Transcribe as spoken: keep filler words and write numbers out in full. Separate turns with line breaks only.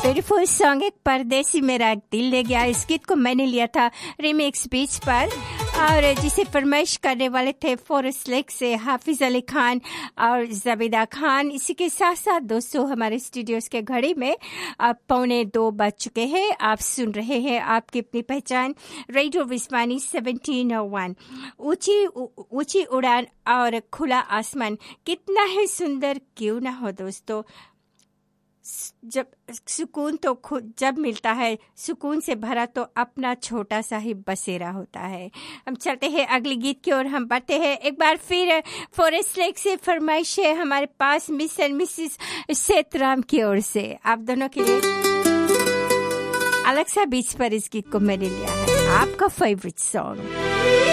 Beautiful song एक परदेसी मेरा एक दिल ले गया। इस गीत को मैंने लिया था रिमिक्स बीच पर और जिसे फरमाइश करने वाले थे फॉरेस्ट लेक से हाफिज अली खान और जबीदा खान। इसी के साथ साथ दोस्तों हमारे स्टूडियोज के घड़ी में अब पौने दो बज चुके हैं। आप सुन रहे हैं आपकी अपनी पहचान रेडियो विस्वानी सेवनटीन ओ वन। ऊंची ऊंची उड़ान और खुला आसमान कितना है सुंदर क्यों ना हो दोस्तों। जब सुकून तो खुद जब मिलता है सुकून से भरा तो अपना छोटा सा ही बसेरा होता है। हम चलते हैं अगले गीत की ओर। हम बढ़ते हैं एक बार फिर फॉरेस्ट लेक से फरमाइश है हमारे पास मिस एंड मिसिस सेतराम की ओर से। आप दोनों के लिए अलग सा बीच पर इस गीत को मैंने लिया है आपका फेवरेट सॉन्ग।